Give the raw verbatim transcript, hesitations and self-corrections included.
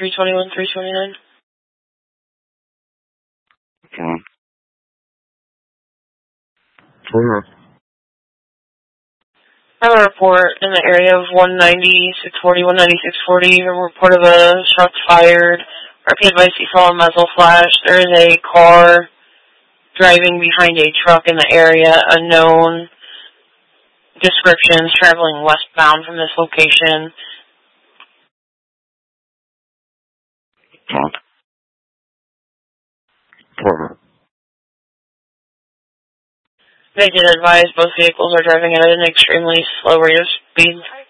three twenty-one, three twenty-nine. Okay. Where? I have a report in the area of one ninety, six forty, one ninety, six forty. A report of a shots fired. Rapid advice you saw a muzzle flash. There is a car driving behind a truck in the area. Unknown descriptions traveling westbound from this location. Okay. Where? They did advise both vehicles are driving at an extremely slow rate of speed.